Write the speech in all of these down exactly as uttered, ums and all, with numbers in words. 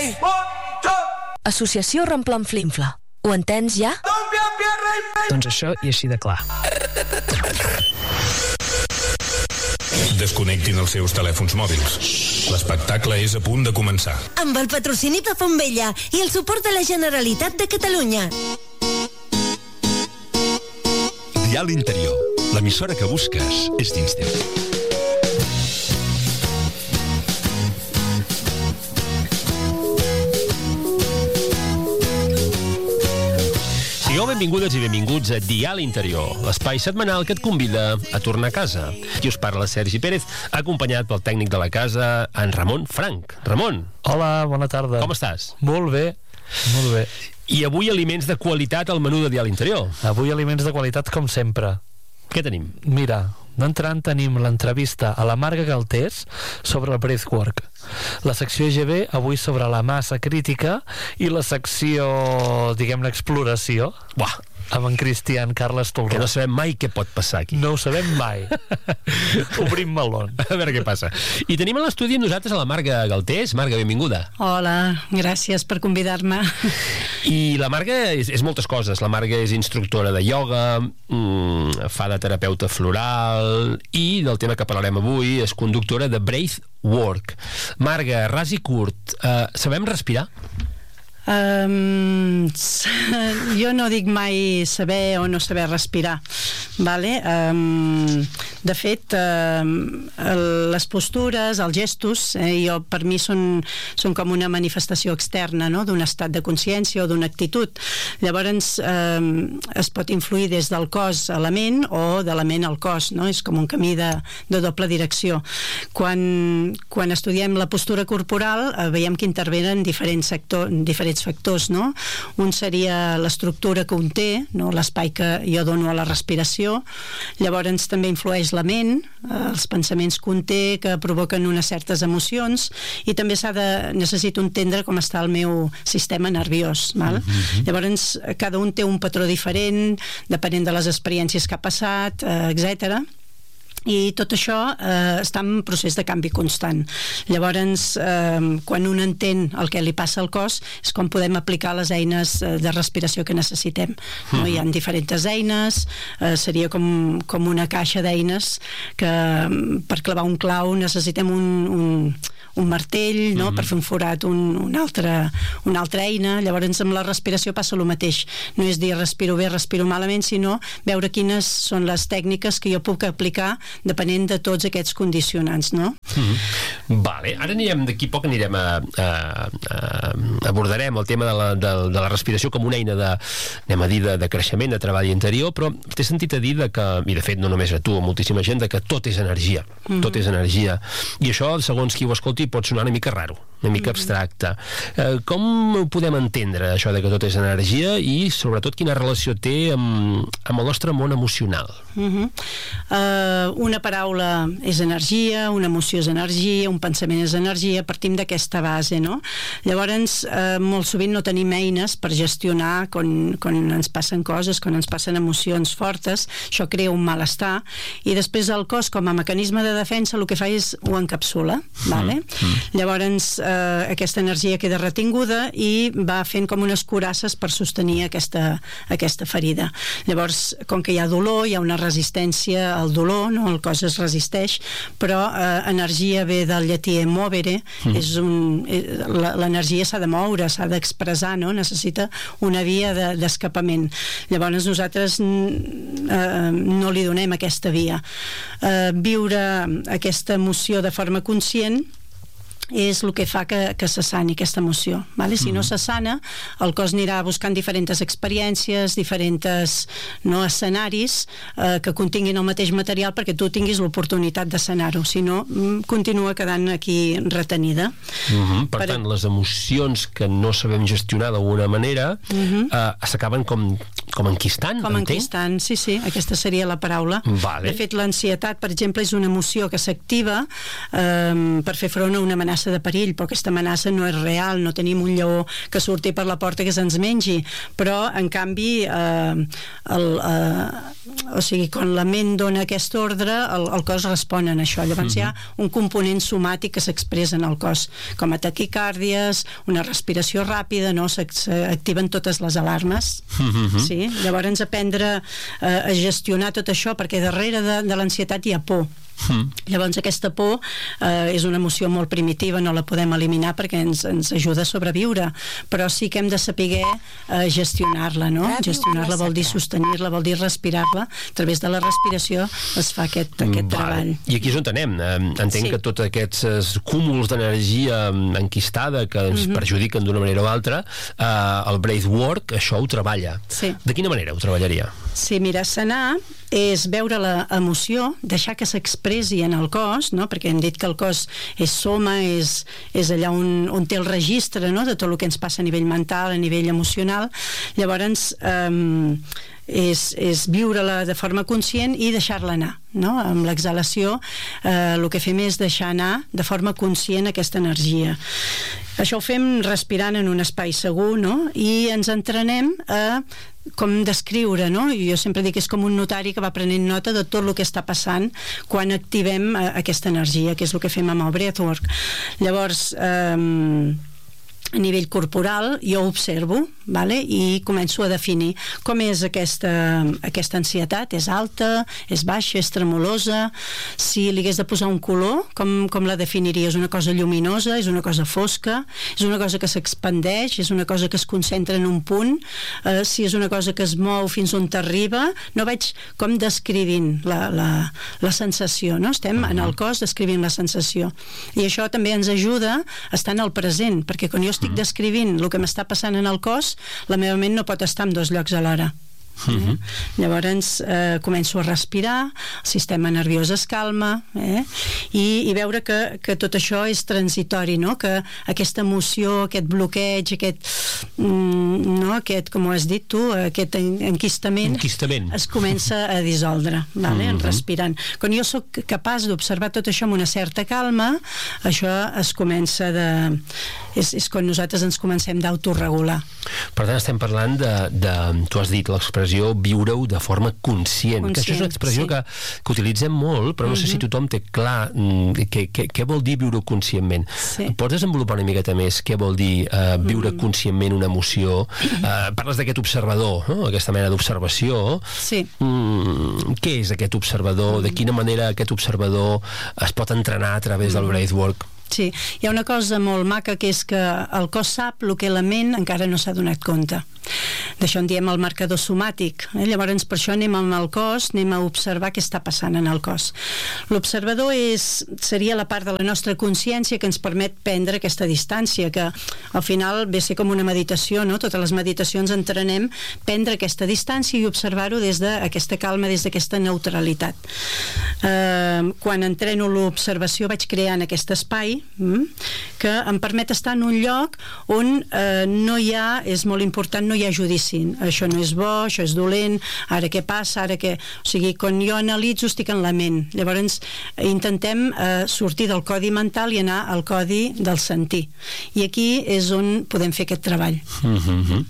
Associació Remplan Flinfla. Ho entens ja? Doncs això i així de clar. Desconnectin els seus telèfons mòbils. L'espectacle és a punt de començar. Amb el patrocini de Fontvella i el suport de la Generalitat de Catalunya. Dial Interior, l'emissora que busques és dins teu. Sigueu benvingudes i benvinguts a Dial Interior, l'espai setmanal que et convida a tornar a casa. Qui us parla, Sergi Pérez, acompanyat pel tècnic de la casa, en Ramon Frank. Ramon. Hola, bona tarda. Com estàs? Molt bé, molt bé. I avui aliments de qualitat al menú de Dial Interior. Avui aliments de qualitat com sempre. Què tenim? Mira, d'entrant tenim l'entrevista a la Marga Galtés sobre el breathwork. La secció G B avui sobre la massa crítica i la secció, diguem-ne, exploració. Buah! Amb en Cristian Carles Tolró. Que no sabem mai què pot passar aquí. No ho sabem mai. Obrim melon. A veure què passa. I tenim a l'estudi amb nosaltres a la Marga Galtés. Marga, benvinguda. Hola, gràcies per convidar-me. I la Marga és, és moltes coses. La Marga és instructora de ioga, mmm, fa de terapeuta floral i del tema que parlarem avui és conductora de Breathwork. Marga, ras i curt, eh, sabem respirar? Um, jo no dic mai saber o no saber respirar, vale? Um, de fet, um, les postures, els gestos, eh, jo, per mi són, són com una manifestació externa, no?, d'un estat de consciència o d'una actitud. Llavors um, es pot influir des del cos a la ment o de la ment al cos, no? És com un camí de, de doble direcció. Quan, quan estudiem la postura corporal eh, veiem que intervenen diferents sectors, diferents factors, no? Un seria l'estructura que un té, no? L'espai que jo dono a la respiració. Llavors també influeix la ment, eh, els pensaments que un té, que provoquen unes certes emocions, i també s'ha de, necessito entendre com està el meu sistema nerviós, val? Mm-hmm. Llavors cada un té un patró diferent depenent de les experiències que ha passat, eh, etcètera. I tot això eh, està en procés de canvi constant. Llavors, eh, quan un entén el que li passa al cos, és com podem aplicar les eines de respiració que necessitem. No? Hi ha diferents eines, eh, seria com, com una caixa d'eines que per clavar un clau necessitem un, un, un martell, no? Mm-hmm. Per fer un forat, un, un altre, una altra eina. Llavors, amb la respiració passa el mateix. No és dir respiro bé, respiro malament, sinó veure quines són les tècniques que jo puc aplicar depenent de tots aquests condicionants, no? Mm-hmm. Vale, ara anirem, d'aquí poc anirem a, a, a abordarem el tema de la, de, de la respiració com una eina de, anem a dir, de, de creixement, de treball interior, però t'he sentit a dir de que, i de fet no només a tu, a moltíssima gent, de que tot és energia, mm-hmm. tot és energia, i això, segons qui ho escolti, pot sonar una mica raro, una mica mm-hmm. abstracte. Eh, com podem entendre això de que tot és energia i, sobretot, quina relació té amb, amb el nostre món emocional? Mm-hmm. Uh, una paraula és energia, una emoció és energia, un pensament és energia, partim d'aquesta base, no? Llavors, eh, molt sovint no tenim eines per gestionar quan, quan ens passen coses, quan ens passen emocions fortes, això crea un malestar, i després el cos, com a mecanisme de defensa, el que fa és ho encapsula, vale? Mm. Llavors, eh, aquesta energia queda retinguda i va fent com unes curasses per sostenir aquesta, aquesta ferida. Llavors, com que hi ha dolor, hi ha una resistència al dolor, no? El cos es resisteix, però eh, energia ve del llatí movere, mm. és un, eh, l'energia s'ha de moure, s'ha d'expressar, no? Necessita una via de, d'escapament. Llavors nosaltres eh, no li donem aquesta via. Eh, viure aquesta emoció de forma conscient és el que fa que, que se sani aquesta emoció, vale? Si mm. no se sana, el cos anirà buscant diferents experiències, diferents, no, escenaris eh, que continguin el mateix material perquè tu tinguis l'oportunitat de sanar-ho, si no continua quedant aquí retenida. Mm-hmm. Per, per tant, les emocions que no sabem gestionar d'alguna manera mm-hmm. eh, s'acaben com, com enquistant, Com entenc? enquistant, sí, sí, aquesta seria la paraula. Vale. De fet, l'ansietat, per exemple, és una emoció que s'activa eh, per fer front a una amenaça de perill, però aquesta amenaça no és real, no tenim un lleó que surti per la porta que se'ns mengi, però, en canvi, eh, el, eh, o sigui, quan la ment dona aquest ordre, el, el cos respon a això. Llavors uh-huh. hi ha un component somàtic que s'expressa en el cos, com a taquicàrdies, una respiració ràpida, no? S'activen totes les alarmes. Uh-huh. Sí? Llavors aprendre eh, a gestionar tot això, perquè darrere de, de l'ansietat hi ha por. Mm. Llavors aquesta por eh, és una emoció molt primitiva, no la podem eliminar perquè ens, ens ajuda a sobreviure, però sí que hem de saber eh, gestionar-la, no? Gestionar-la vol dir sostenir-la, vol dir respirar-la. A través de la respiració es fa aquest, aquest treball. I aquí és on anem. Entenc sí. que tots aquests cúmuls d'energia enquistada que ens mm-hmm. perjudiquen d'una manera o altra, eh, el breathwork això ho treballa. Sí. De quina manera ho treballaria? Sí, mira, sanar és veure l'emoció, deixar que s'expressi en el cos, no? Perquè hem dit que el cos és soma, és, és allà on, on té el registre, no? De tot el que ens passa a nivell mental, a nivell emocional. Llavors, eh, és, és viure-la de forma conscient i deixar-la anar, no? Amb l'exhalació eh, el que fem és deixar anar de forma conscient aquesta energia. Això ho fem respirant en un espai segur, no? I ens entrenem a com descriure, no? Jo sempre dic que és com un notari que va prenent nota de tot el que està passant quan activem eh, aquesta energia, que és el que fem amb el breathwork. Llavors, eh, a nivell corporal, jo observo, vale? I començo a definir com és aquesta, aquesta ansietat. És alta, és baixa, és tremolosa? Si li hagués de posar un color, com, com la definiria? És una cosa lluminosa? És una cosa fosca? És una cosa que s'expandeix? És una cosa que es concentra en un punt? Eh, si és una cosa que es mou fins on t'arriba? No veig com descrivint la, la, la sensació, no? Estem en el cos descrivint la sensació. I això també ens ajuda a estar en el present, perquè quan jo estic descrivint el que m'està passant en el cos, la meva ment no pot estar en dos llocs alhora. Uh-huh. eh? Llavors eh, començo a respirar, el sistema nerviós es calma, eh? I, i veure que, que tot això és transitori, no? Que aquesta emoció, aquest bloqueig, aquest, mm, no? aquest, com ho has dit tu, aquest enquistament, enquistament. Es comença a dissoldre, vale? Uh-huh. Respirant. Quan jo sóc capaç d'observar tot això amb una certa calma, això es comença de... És, és quan nosaltres ens comencem d'autoregular. Per tant, estem parlant de, de tu has dit l'expressió viure-ho de forma conscient, conscient que això és una expressió sí. que, que utilitzem molt, però no uh-huh. sé si tothom té clar què vol dir viure-ho conscientment. Sí. Pots desenvolupar una miqueta més què vol dir uh, viure uh-huh. conscientment una emoció? Uh, parles d'aquest observador, no? Aquesta mena d'observació. Sí. Mm, què és aquest observador? Uh-huh. De quina manera aquest observador es pot entrenar a través uh-huh. del breathwork? Sí, hi ha una cosa molt maca que és que el cos sap el que la ment encara no s'ha donat compte. D'això en diem el marcador somàtic. Eh? Llavors, per això anem amb el cos, anem a observar què està passant en el cos. L'observador és, seria la part de la nostra consciència que ens permet prendre aquesta distància, que al final ve a ser com una meditació, no? Totes les meditacions entrenem prendre aquesta distància i observar-ho des d'aquesta calma, des d'aquesta neutralitat. Eh, quan entreno l'observació vaig creant aquest espai mm, que em permet estar en un lloc on eh, no hi ha, és molt important, no hi ha judici. Això no és bo, això és dolent, ara què passa, ara què... O sigui, quan jo analitzo estic en la ment. Llavors intentem eh, sortir del codi mental i anar al codi del sentir. I aquí és on podem fer aquest treball. Mm-hmm.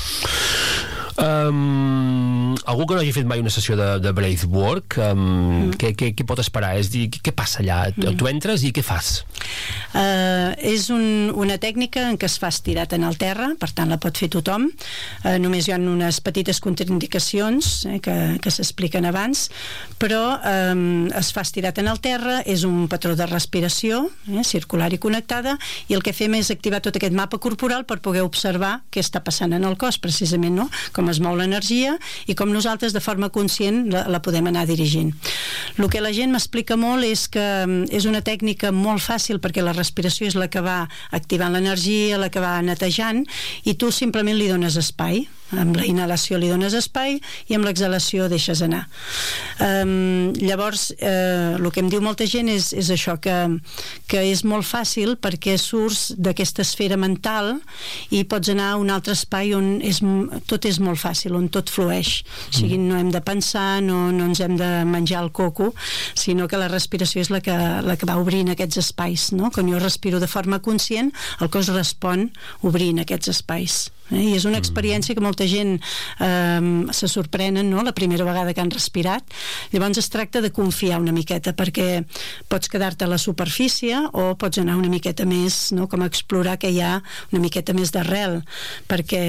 Um, algú que no hagi fet mai una sessió de, de breathwork, um, mm. què, què, què pot esperar? És dir, què passa allà? Mm. Tu entres i què fas? Uh, és un, una tècnica en què es fa estirat en el terra, per tant la pot fer tothom. Uh, només hi ha unes petites contraindicacions eh, que, que s'expliquen abans, però um, es fa estirat en el terra, és un patró de respiració eh, circular i connectada, i el que fem és activar tot aquest mapa corporal per poder observar què està passant en el cos, precisament, no? Com es mou l'energia i com nosaltres de forma conscient la, la podem anar dirigint. El que la gent m'explica molt és que és una tècnica molt fàcil perquè la respiració és la que va activant l'energia, la que va netejant, i tu simplement li dones espai. Amb la inhalació li dones espai i amb l'exhalació deixes anar. Um, llavors, eh, el que em diu molta gent és, és això, que, que és molt fàcil perquè surts d'aquesta esfera mental i pots anar a un altre espai on és, tot és molt fàcil, on tot flueix. O sigui, no hem de pensar, no, no ens hem de menjar el coco, sinó que la respiració és la que, la que va obrint aquests espais, no? Quan jo respiro de forma conscient, el cos respon obrint aquests espais. Eh? I és una experiència que molta gent eh, se sorprenen, no?, la primera vegada que han respirat. Llavors es tracta de confiar una miqueta, perquè pots quedar-te a la superfície o pots anar una miqueta més, no?, com a explorar que hi ha una miqueta més d'arrel, perquè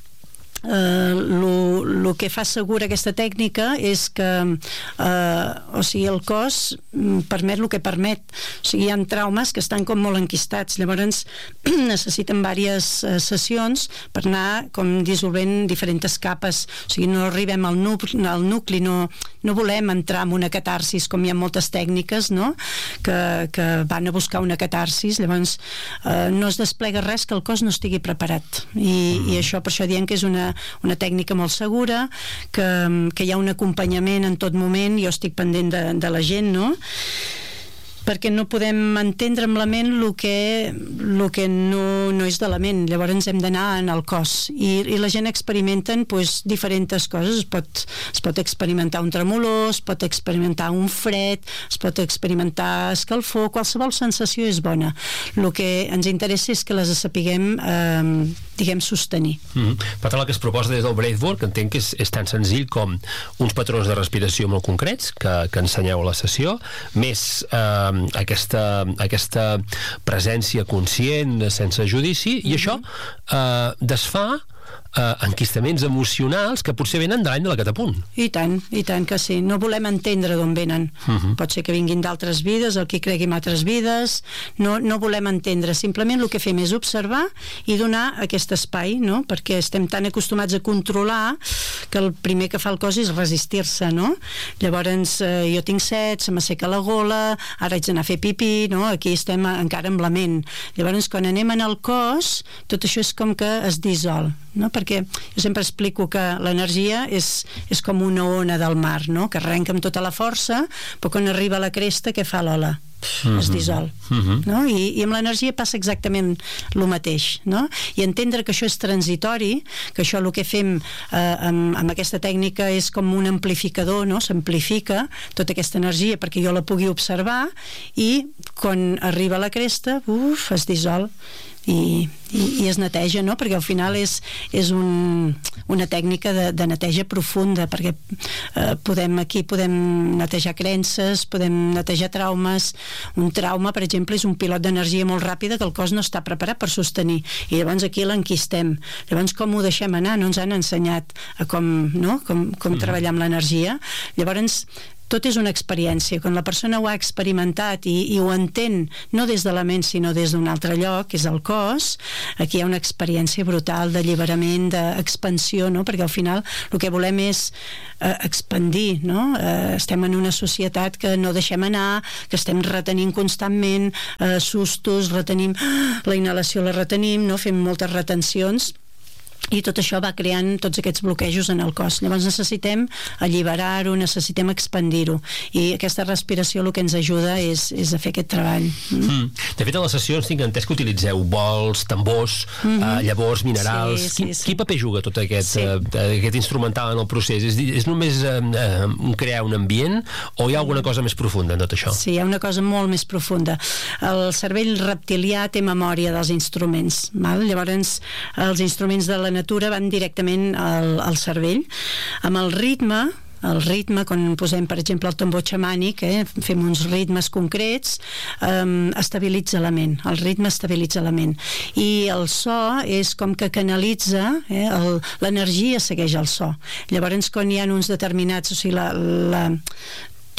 el uh, que fa segura aquesta tècnica és que uh, o sigui, el cos permet el que permet. O sigui, hi ha traumes que estan com molt enquistats, llavors necessiten diverses uh, sessions per anar com dissolvent diferents capes. O sigui, no arribem al nucli, al nucli no, no volem entrar en una catarsis, com hi ha moltes tècniques, no?, que, que van a buscar una catarsis. Llavors uh, no es desplega res que el cos no estigui preparat, i, i això, per això diem que és una una tècnica molt segura, que, que hi ha un acompanyament en tot moment. Jo estic pendent de, de la gent, no?, perquè no podem entendre amb la ment el que, el que no, no és de la ment. Llavors hem d'anar en el cos, i, i la gent experimenten pues, diferents coses. Es pot, es pot experimentar un tremolor, es pot experimentar un fred, es pot experimentar escalfor, qualsevol sensació és bona. El que ens interessa és que les sapiguem eh, diguem, sostenir. Mm-hmm. Per tant, el que es proposa des del Breathwork entenc que és, és tan senzill com uns patrons de respiració molt concrets que, que ensenyeu a la sessió, més eh, aquesta, aquesta presència conscient sense judici, i això eh, desfà eh, enquistaments emocionals que potser venen de l'any de la catapunt. I tant, i tant que sí. No volem entendre d'on venen. Uh-huh. Pot ser que vinguin d'altres vides, el que cregui en altres vides. No, no volem entendre. Simplement el que fem és observar i donar aquest espai, no? Perquè estem tan acostumats a controlar que el primer que fa el cos és resistir-se, no? Llavors, eh, jo tinc set, se m'asseca la gola, ara haig d'anar a fer pipí, no? Aquí estem encara amb la ment. Llavors, quan anem en el cos, tot això és com que es dissol, no? Perquè jo sempre explico que l'energia és, és com una ona del mar, no? Que arrenca amb tota la força, però quan arriba a la cresta, què fa l'ola? Uh-huh. Es dissol, uh-huh. no? I, i amb l'energia passa exactament el mateix, no? I entendre que això és transitori, que això el que fem eh, amb, amb aquesta tècnica és com un amplificador, no? S'amplifica tota aquesta energia perquè jo la pugui observar, i quan arriba a la cresta, uf, es dissol i, i, i es neteja, no? Perquè al final és, és un, una tècnica de, de neteja profunda, perquè eh, podem, aquí podem netejar creences, podem netejar traumes. Un trauma, per exemple, és un pilot d'energia molt ràpida que el cos no està preparat per sostenir, i llavors aquí l'enquistem. Llavors com ho deixem anar? No ens han ensenyat a com, no? com, com mm. treballar amb l'energia. Llavors tot és una experiència. Quan la persona ho ha experimentat i, i ho entén, no des de la ment sinó des d'un altre lloc, que és el cos, aquí hi ha una experiència brutal d'alliberament, d'expansió, no? Perquè al final el que volem és eh, expandir, no? Eh, estem en una societat que no deixem anar, que estem retenint constantment eh, sustos, retenim la inhalació, la retenim, no? Fem moltes retencions, i tot això va creant tots aquests bloquejos en el cos. Llavors necessitem alliberar-ho, necessitem expandir-ho, i aquesta respiració el que ens ajuda és, és a fer aquest treball. Mm. Mm. De fet, a les sessions tinc entès que utilitzeu bols, tambors, mm-hmm. uh, llavors, minerals. Sí, sí, sí, sí. Quin paper juga tot aquest, sí. uh, aquest instrumental en el procés? És, és només uh, uh, crear un ambient, o hi ha alguna cosa més profunda en tot això? Sí, hi ha una cosa molt més profunda. El cervell reptilià té memòria dels instruments, val? Llavors els instruments de la natura van directament al, al cervell. Amb el ritme, el ritme, quan posem, per exemple, el tambor xamànic, eh, fem uns ritmes concrets, eh, estabilitza la ment. El ritme estabilitza la ment. I el so és com que canalitza, eh, l'energia segueix el so. Llavors, quan hi ha uns determinats, o sigui, la, la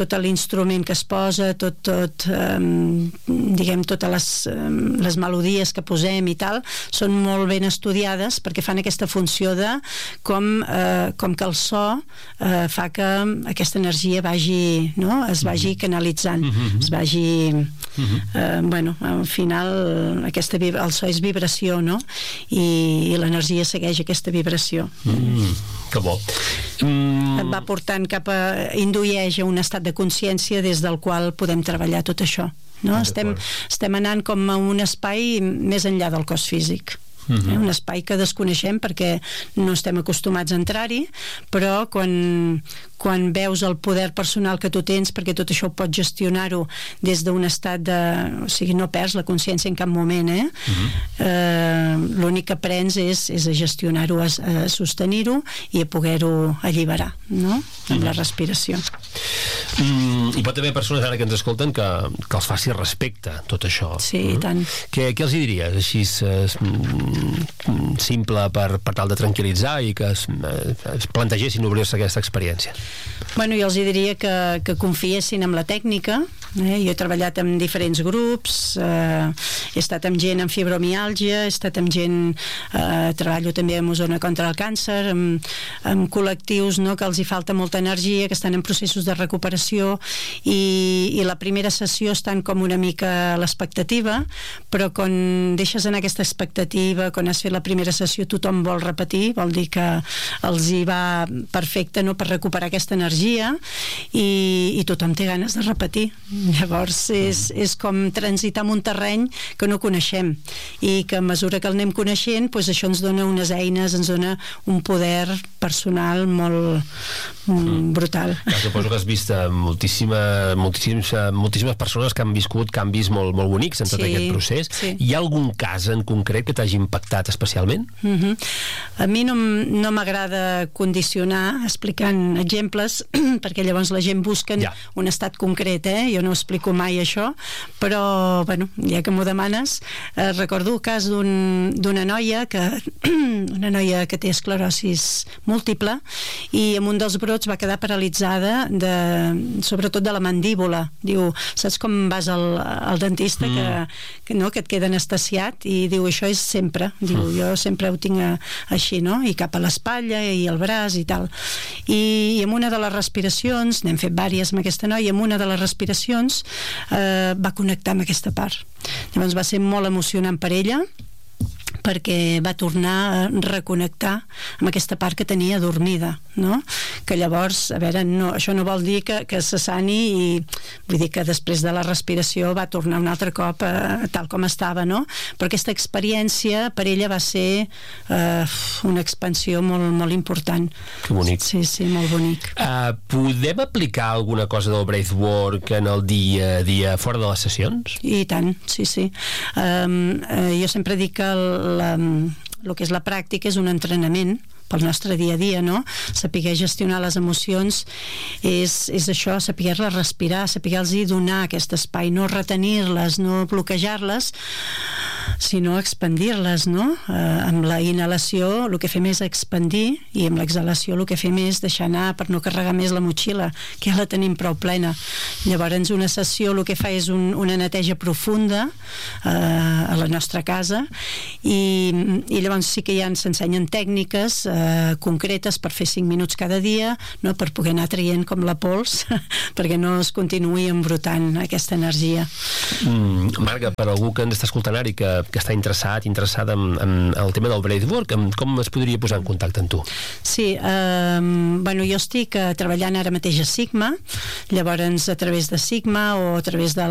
tot l'instrument que es posa, tot, tot eh, diguem, totes les, eh, les melodies que posem i tal, són molt ben estudiades perquè fan aquesta funció de com, eh, com que el so eh, fa que aquesta energia vagi, no? Es vagi canalitzant, es vagi eh, bueno, al final aquesta, el so és vibració, no? I, i l'energia segueix aquesta vibració. Mm, que bo. Mm. Et va portant cap a... indueix a un estat de consciència des del qual podem treballar tot això, no? Estem, estem anant com a un espai més enllà del cos físic. Uh-huh. Un espai que desconeixem perquè no estem acostumats a entrar-hi, però quan, quan veus el poder personal que tu tens, perquè tot això pots gestionar-ho des d'un estat de... o sigui, no perds la consciència en cap moment, eh? Uh-huh. eh l'únic que aprens és, és a gestionar-ho, a, a sostenir-ho i a poder-ho alliberar, no? Amb uh-huh. la respiració. Mm, hi pot haver persones ara que ens escolten que, que els faci respecte tot això. Sí, i tant. Què, què els hi diries? Així es, simple per, per tal de tranquil·litzar i que es, es plantegessin obrir-se aquesta experiència. Bueno, jo els diria que, que confiessin en la tècnica. Eh? Jo he treballat amb diferents grups, eh, he estat amb gent amb fibromiàlgia, he estat amb gent, eh, treballo també amb Osona contra el càncer, amb, amb col·lectius, no?, que els hi falta molta energia, que estan en processos de recuperació, i, i la primera sessió estan com una mica a l'expectativa, però quan deixes anar aquesta expectativa, quan has fet la primera sessió tothom vol repetir, vol dir que els hi va perfecte, no?, per recuperar aquesta energia, i, i tothom té ganes de repetir. Llavors és, és com transitar en un terreny que no coneixem i que a mesura que el anem coneixent, doncs això ens dona unes eines, ens dona un poder personal molt mm. brutal. Ja, suposo que has vist moltíssima, moltíssimes, moltíssimes persones que han viscut canvis molt, molt bonics en tot sí, aquest procés. Sí. Hi ha algun cas en concret que t'hagi impactat especialment? Mm-hmm. A mi no, no m'agrada condicionar explicant exemples perquè llavors la gent busca ja. un estat concret, eh? Jo no explico mai això, però bueno, ja que m'ho demanes, eh, recordo el cas d'un, d'una noia que una noia que té esclerosis múltiple i amb un dels brots va quedar paralitzada de, sobretot de la mandíbula. Diu, saps com vas al, al dentista mm. que, que, no, que et queda anestesiat i diu, això és sempre, diu, mm. jo sempre ho tinc a, així, no? I cap a l'espatlla i el braç i tal. I, i amb una de les respiracions, n'hem fet vàries amb aquesta noia, amb una de les respiracions eh, va connectar amb aquesta part. Llavors va ser molt emocionant per ella perquè va tornar a reconnectar amb aquesta part que tenia dormida, no? Que llavors, a veure, no, això no vol dir que, que se sani i vull dir que després de la respiració va tornar un altre cop a, tal com estava, no? Però aquesta experiència per ella va ser eh, una expansió molt, molt important. Que bonic. Sí, sí, molt bonic. Uh, podem aplicar alguna cosa del breathwork en el dia a dia fora de les sessions? I tant, sí, sí. Um, uh, jo sempre dic que el La, el que és la pràctica és un entrenament pel nostre dia a dia, no? Saber gestionar les emocions és, és això, saber-les respirar, saber-los donar aquest espai, no retenir-les, no bloquejar-les, sinó expandir-les, no? Eh, amb la inhalació el que fem és expandir i amb l'exhalació el que fem és deixar anar per no carregar més la motxilla, que ja la tenim prou plena. Llavors una sessió el que fa és un, una neteja profunda eh, a la nostra casa i, i llavors sí que ja ens ensenyen tècniques eh, concretes per fer cinc minuts cada dia, no? Per poder anar traient com la pols perquè no es continuï embrutant aquesta energia. Mm, Marga, per algú que ens està escoltant ara i que, que està interessat, interessat en, en el tema del breathwork, com es podria posar en contacte amb tu? Sí, eh, bueno, jo estic eh, treballant ara mateix a Sigma, llavors a través de Sigma o a través de